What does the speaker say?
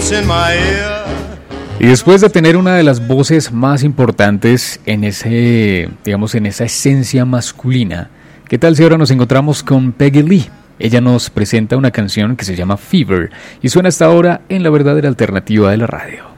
in my ear. Y después de tener una de las voces más importantes en ese, digamos, en esa esencia masculina, ¿qué tal si ahora nos encontramos con Peggy Lee? Ella nos presenta una canción que se llama Fever y suena hasta ahora en La Verdadera Alternativa de la Radio.